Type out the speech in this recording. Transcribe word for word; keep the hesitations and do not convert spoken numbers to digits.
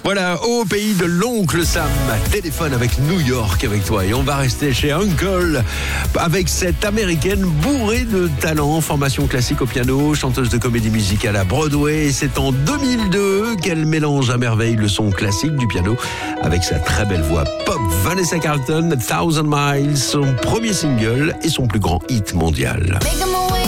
Voilà, au pays de l'oncle Sam, téléphone avec New York avec toi. Et on va rester chez Uncle avec cette américaine bourrée de talent, formation classique au piano, chanteuse de comédie musicale à Broadway. Et c'est en deux mille deux qu'elle mélange à merveille le son classique du piano avec sa très belle voix pop. Vanessa Carlton, Thousand Miles, son premier single et son plus grand hit mondial. Make a move.